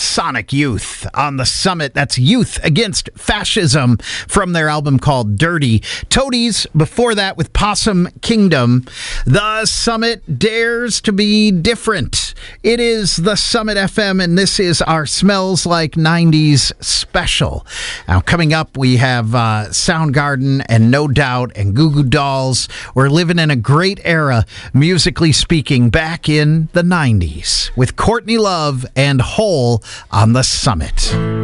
Sonic Youth on the Summit. That's Youth Against Fascism from their album called Dirty. Toadies before that with Possum Kingdom. The Summit dares to be different. It is the Summit FM, and this is our Smells Like 90s special. Now, coming up, we have Soundgarden and No Doubt and Goo Goo Dolls. We're living in a great era, musically speaking, back in the 90s with Courtney Love and Hole on the Summit.